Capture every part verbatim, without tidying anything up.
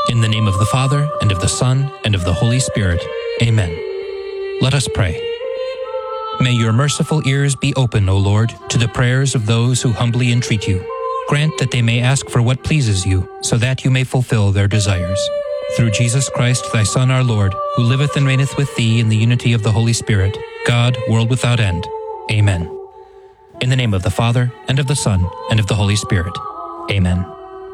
In the name of the Father, and of the Son, and of the Holy Spirit. Amen. Let us pray. May your merciful ears be open, O Lord, to the prayers of those who humbly entreat you. Grant that they may ask for what pleases you, so that you may fulfill their desires. Through Jesus Christ, thy Son, our Lord, who liveth and reigneth with thee in the unity of the Holy Spirit, God, world without end. Amen. In the name of the Father, and of the Son, and of the Holy Spirit. Amen.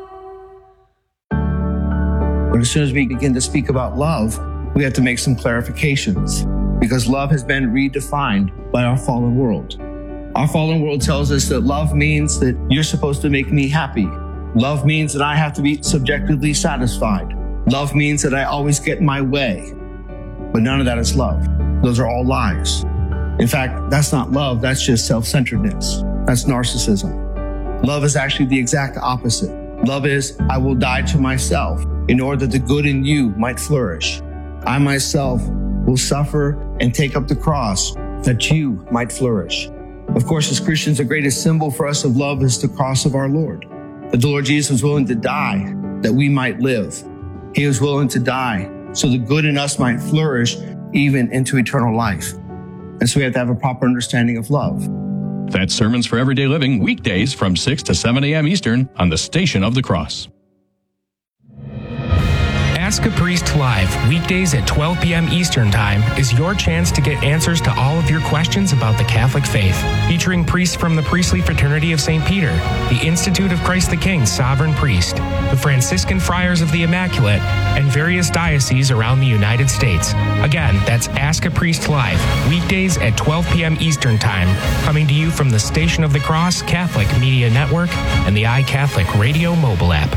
But as soon as we begin to speak about love, we have to make some clarifications, because love has been redefined by our fallen world. Our fallen world tells us that love means that you're supposed to make me happy. Love means that I have to be subjectively satisfied. Love means that I always get my way. But none of that is love. Those are all lies. In fact, that's not love, that's just self-centeredness. That's narcissism. Love is actually the exact opposite. Love is, I will die to myself in order that the good in you might flourish. I myself will suffer and take up the cross that you might flourish. Of course, as Christians, the greatest symbol for us of love is the cross of our Lord. That the Lord Jesus was willing to die that we might live. He was willing to die so the good in us might flourish even into eternal life. And so we have to have a proper understanding of love. That's Sermons for Everyday Living, weekdays from six to seven a.m. Eastern on the Station of the Cross. Ask a Priest Live, weekdays at twelve p.m. Eastern Time, is your chance to get answers to all of your questions about the Catholic faith. Featuring priests from the Priestly Fraternity of Saint Peter, the Institute of Christ the King Sovereign Priest, the Franciscan Friars of the Immaculate, and various dioceses around the United States. Again, that's Ask a Priest Live, weekdays at twelve p.m. Eastern Time, coming to you from the Station of the Cross Catholic Media Network and the iCatholic Radio mobile app.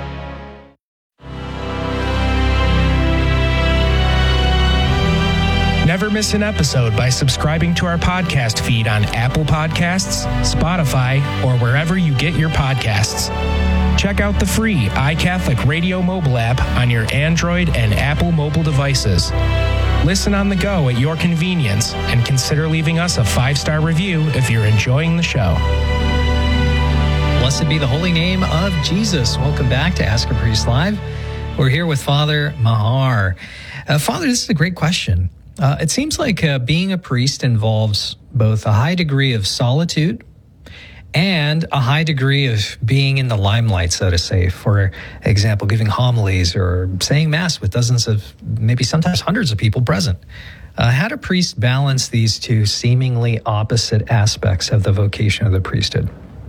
Never miss an episode by subscribing to our podcast feed on Apple Podcasts, Spotify, or wherever you get your podcasts. Check out the free iCatholic Radio mobile app on your Android and Apple mobile devices. Listen on the go at your convenience, and consider leaving us a five-star review if you're enjoying the show. Blessed be the holy name of Jesus. Welcome back to Ask a Priest Live. We're here with Father Mahar. Uh, Father, this is a great question. Uh, it seems like uh, being a priest involves both a high degree of solitude and a high degree of being in the limelight, so to say. For example, giving homilies or saying Mass with dozens of, maybe sometimes hundreds of people present. Uh, how do priests balance these two seemingly opposite aspects of the vocation of the priesthood?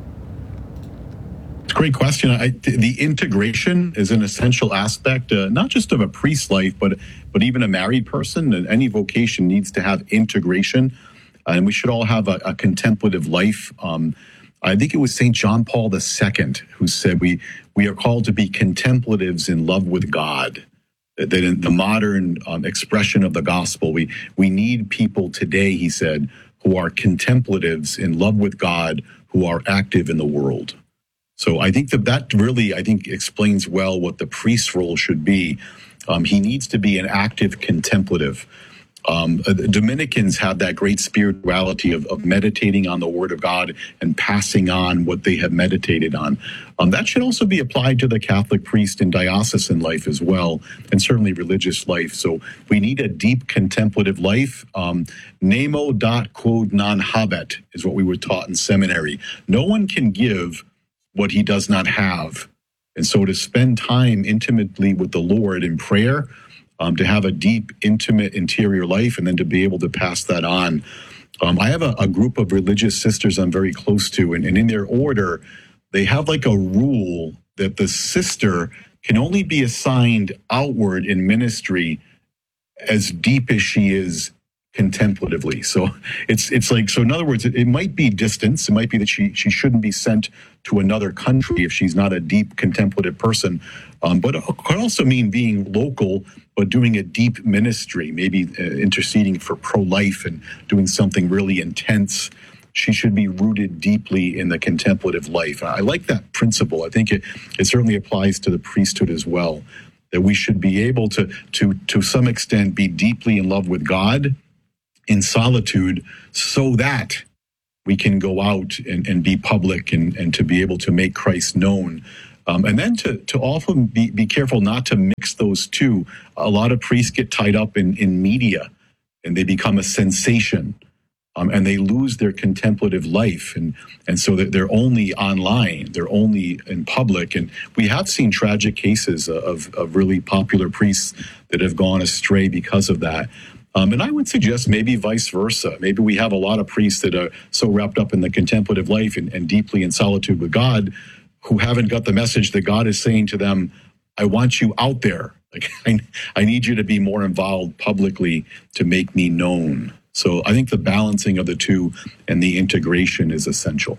It's a great question. I, the integration is an essential aspect, uh, not just of a priest's life, but but even a married person. And any vocation needs to have integration, uh, and we should all have a, a contemplative life. Um, I think it was Saint John Paul the Second who said we we are called to be contemplatives in love with God. That in the modern um, expression of the gospel, we we need people today, he said, who are contemplatives in love with God, who are active in the world. So I think that that really, I think, explains well what the priest's role should be. Um, he needs to be an active contemplative. Um, the Dominicans have that great spirituality of, of meditating on the Word of God and passing on what they have meditated on. Um, that should also be applied to the Catholic priest in diocesan life as well, and certainly religious life. So we need a deep contemplative life. Um, Nemo dat quod non habet is what we were taught in seminary. No one can give what he does not have. And so to spend time intimately with the Lord in prayer, um, to have a deep, intimate interior life, and then to be able to pass that on. Um, I have a, a group of religious sisters I'm very close to, and, and in their order, they have like a rule that the sister can only be assigned outward in ministry as deep as she is contemplatively. So it's it's like, so in other words, it, it might be distance. It might be that she she shouldn't be sent to another country if she's not a deep contemplative person. Um, but it could also mean being local, but doing a deep ministry, maybe uh, interceding for pro-life and doing something really intense. She should be rooted deeply in the contemplative life. I like that principle. I think it, it certainly applies to the priesthood as well, that we should be able to, to, to some extent, be deeply in love with God in solitude, so that we can go out and, and be public and, and to be able to make Christ known. Um, and then to, to often be, be careful not to mix mix those two. A lot of priests get tied up in, in media, and they become a sensation, um, and they lose their contemplative life. And, and so they're only online, they're only in public. And we have seen tragic cases of, of really popular priests that have gone astray because of that. Um, and I would suggest maybe vice versa. Maybe we have a lot of priests that are so wrapped up in the contemplative life and, and deeply in solitude with God who haven't got the message that God is saying to them, I want you out there. Like, I, I need you to be more involved publicly to make me known. So I think the balancing of the two and the integration is essential.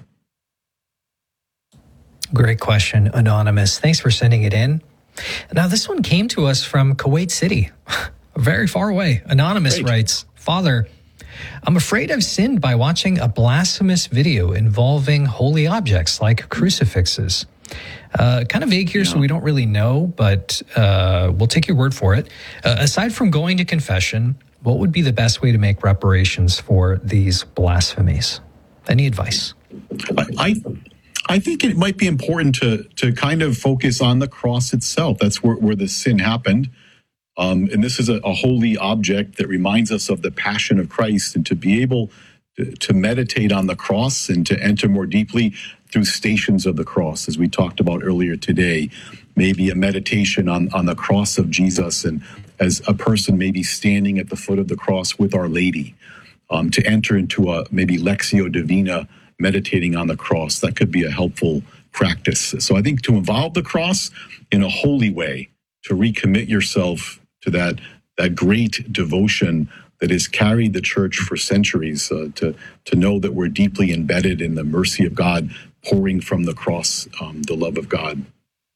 Great question, Anonymous. Thanks for sending it in. Now, this one came to us from Kuwait City, very far away. Anonymous Great. writes, Father, I'm afraid I've sinned by watching a blasphemous video involving holy objects like crucifixes. Uh, kind of vague here, yeah. So we don't really know, but uh, we'll take your word for it. Uh, aside from going to confession, what would be the best way to make reparations for these blasphemies? Any advice? I, I I think it might be important to to kind of focus on the cross itself. That's where, where the sin happened. Um, and this is a, a holy object that reminds us of the passion of Christ, and to be able to, to meditate on the cross and to enter more deeply through stations of the cross, as we talked about earlier today, maybe a meditation on, on the cross of Jesus, and as a person maybe standing at the foot of the cross with Our Lady, um, to enter into a maybe Lectio Divina, meditating on the cross. That could be a helpful practice. So I think to involve the cross in a holy way, to recommit yourself to that that great devotion that has carried the church for centuries, uh, to to know that we're deeply embedded in the mercy of God, pouring from the cross um, the love of God.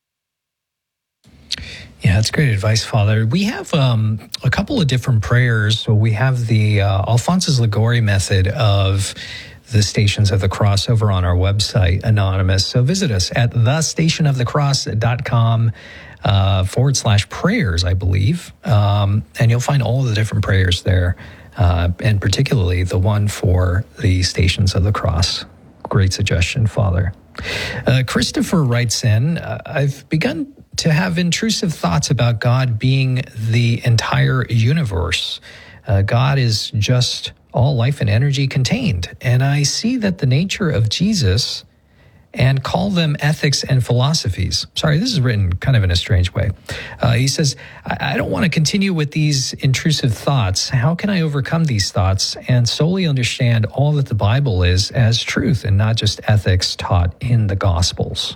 Yeah, that's great advice, Father. We have um, a couple of different prayers. So we have the uh, Alphonsus Liguori method of the Stations of the Cross over on our website, Anonymous. So visit us at the station of the cross dot com. Uh, forward slash prayers, I believe. Um, and you'll find all of the different prayers there, uh, and particularly the one for the Stations of the Cross. Great suggestion, Father. Uh, Christopher writes in, uh, I've begun to have intrusive thoughts about God being the entire universe. Uh, God is just all life and energy contained. And I see that the nature of Jesus and call them ethics and philosophies. Sorry, this is written kind of in a strange way. Uh, he says, I, I don't want to continue with these intrusive thoughts. How can I overcome these thoughts and solely understand all that the Bible is as truth and not just ethics taught in the Gospels?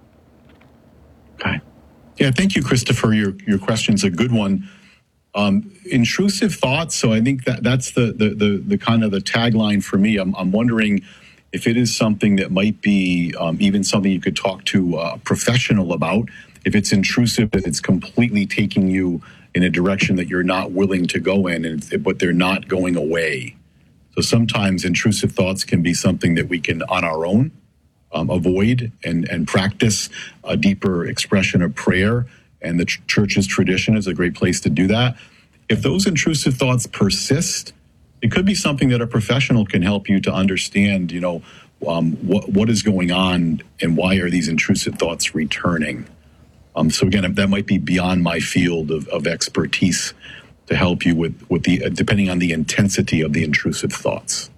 Okay. Yeah, thank you, Christopher. Your your question's a good one. Um, intrusive thoughts. So I think that that's the the the, the kind of the tagline for me. I'm, I'm wondering if it is something that might be um, even something you could talk to a professional about. If it's intrusive, that it's completely taking you in a direction that you're not willing to go in, and but they're not going away. So sometimes intrusive thoughts can be something that we can, on our own, um, avoid and, and practice a deeper expression of prayer. And the ch- church's tradition is a great place to do that. If those intrusive thoughts persist, it could be something that a professional can help you to understand, you know, um, what what is going on and why are these intrusive thoughts returning. Um, so again, that might be beyond my field of, of expertise to help you with, with the, uh, depending on the intensity of the intrusive thoughts.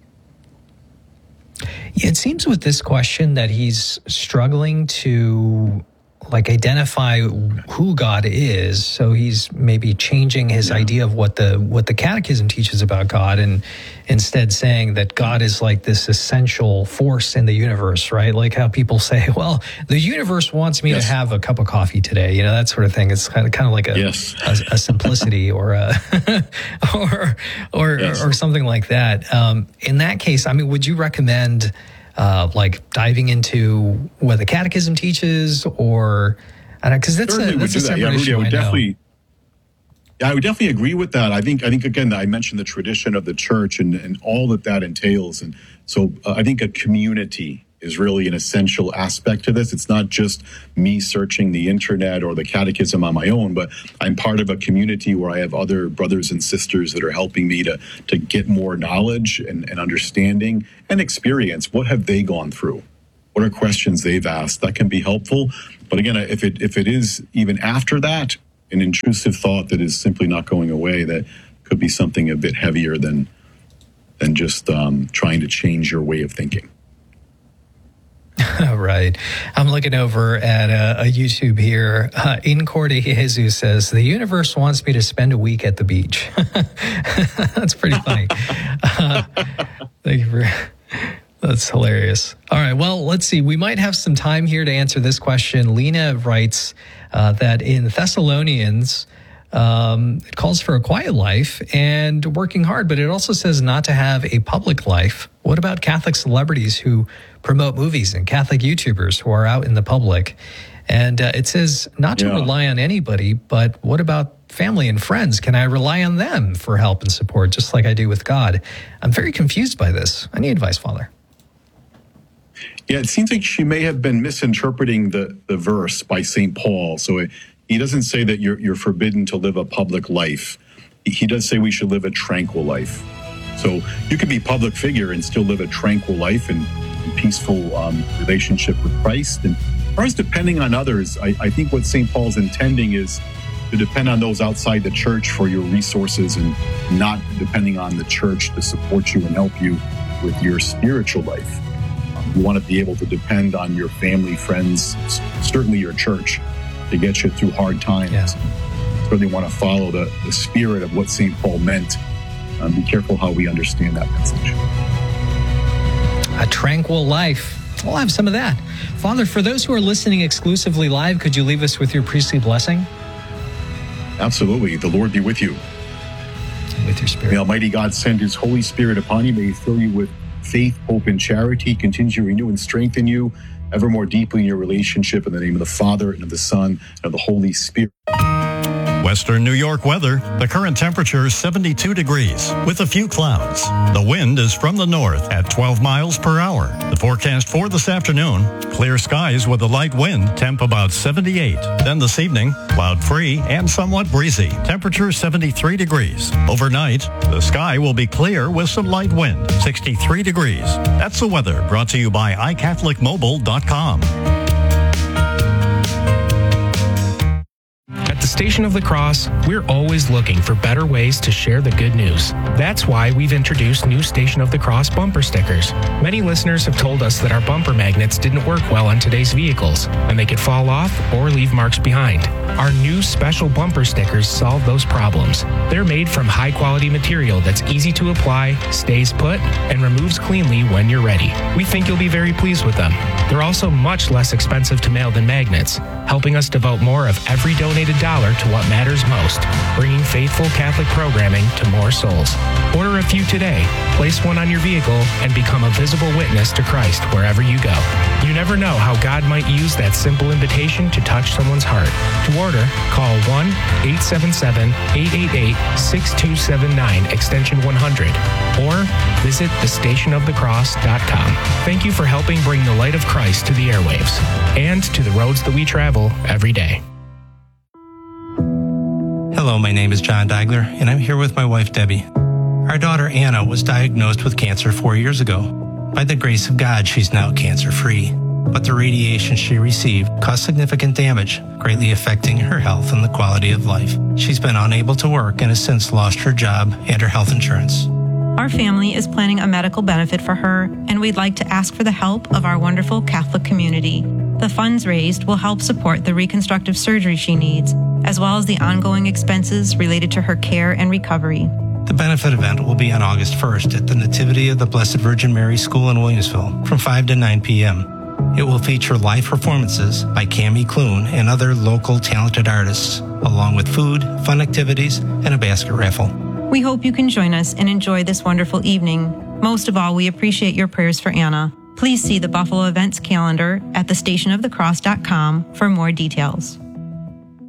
Yeah, it seems with this question that he's struggling to like identify who God is. So he's maybe changing his yeah. idea of what the what the Catechism teaches about God, and instead saying that God is like this essential force in the universe, right? Like how people say, well, the universe wants me yes. to have a cup of coffee today, you know, that sort of thing. It's kind of kind of like a yes. a, a simplicity or a or or, yes. or something like that. Um, in that case, I mean, would you recommend Uh, like diving into what the Catechism teaches, or because that's Certainly a, that's a that. separate yeah, Rudy, issue. I would I definitely, yeah, I would definitely agree with that. I think, I think again, I mentioned the tradition of the church and, and all that that entails, and so uh, I think a community is really an essential aspect to this. It's not just me searching the internet or the Catechism on my own, but I'm part of a community where I have other brothers and sisters that are helping me to to get more knowledge and, and understanding and experience. What have they gone through? What are questions they've asked? That can be helpful. But again, if it if it is even after that, an intrusive thought that is simply not going away, that could be something a bit heavier than than just um, trying to change your way of thinking. Right. I'm looking over at a, a YouTube here. Uh, Incorte Jesus says, the universe wants me to spend a week at the beach. That's pretty funny. Uh, thank you for... That's hilarious. All right. Well, let's see. We might have some time here to answer this question. Lena writes uh, that in Thessalonians, um, it calls for a quiet life and working hard, but it also says not to have a public life. What about Catholic celebrities who promote movies and Catholic YouTubers who are out in the public? And uh, it says not to yeah. rely on anybody, but what about family and friends? Can I rely on them for help and support, just like I do with God? I'm very confused by this. I need advice, Father. Yeah, it seems like she may have been misinterpreting the, the verse by Saint Paul. So it, he doesn't say that you're, you're forbidden to live a public life. He does say we should live a tranquil life. So you can be a public figure and still live a tranquil life and, and peaceful um, relationship with Christ. And as far as depending on others, I, I think what Saint Paul's intending is to depend on those outside the church for your resources and not depending on the church to support you and help you with your spiritual life. Um, you want to be able to depend on your family, friends, certainly your church to get you through hard times. Yeah. Certainly want to follow the, the spirit of what Saint Paul meant. Um, be careful how we understand that message. A tranquil life. We'll have some of that. Father, for those who are listening exclusively live, could you leave us with your priestly blessing? Absolutely. The Lord be with you. And with your spirit. May Almighty God send his Holy Spirit upon you. May he fill you with faith, hope, and charity. Continue to renew and strengthen you ever more deeply in your relationship, in the name of the Father, and of the Son, and of the Holy Spirit. Western New York weather. The current temperature is seventy-two degrees with a few clouds. The wind is from the north at twelve miles per hour. The forecast for this afternoon, clear skies with a light wind, temp about seventy-eight. Then this evening, cloud-free and somewhat breezy. Temperature seventy-three degrees. Overnight, the sky will be clear with some light wind, sixty-three degrees. That's the weather brought to you by i catholic mobile dot com. At the Station of the Cross, we're always looking for better ways to share the good news. That's why we've introduced new Station of the Cross bumper stickers. Many listeners have told us that our bumper magnets didn't work well on today's vehicles, and they could fall off or leave marks behind. Our new special bumper stickers solve those problems. They're made from high-quality material that's easy to apply, stays put, and removes cleanly when you're ready. We think you'll be very pleased with them. They're also much less expensive to mail than magnets, helping us devote more of every donated dollar to what matters most, bringing faithful Catholic programming to more souls. Order a few today, place one on your vehicle, and become a visible witness to Christ wherever you go. You never know how God might use that simple invitation to touch someone's heart. To order, call one eight seven seven, eight eight eight, six two seven nine, extension one hundred, or visit the station of the cross dot com. Thank you for helping bring the light of Christ to the airwaves and to the roads that we travel every day. Hello, my name is John Deigler, and I'm here with my wife, Debbie. Our daughter, Anna, was diagnosed with cancer four years ago. By the grace of God, she's now cancer-free. But the radiation she received caused significant damage, greatly affecting her health and the quality of life. She's been unable to work and has since lost her job and her health insurance. Our family is planning a medical benefit for her, and we'd like to ask for the help of our wonderful Catholic community. The funds raised will help support the reconstructive surgery she needs, as well as the ongoing expenses related to her care and recovery. The benefit event will be on August first at the Nativity of the Blessed Virgin Mary School in Williamsville from five to nine p.m. It will feature live performances by Cammie Clune and other local talented artists, along with food, fun activities, and a basket raffle. We hope you can join us and enjoy this wonderful evening. Most of all, we appreciate your prayers for Anna. Please see the Buffalo events calendar at the station of the cross dot com for more details.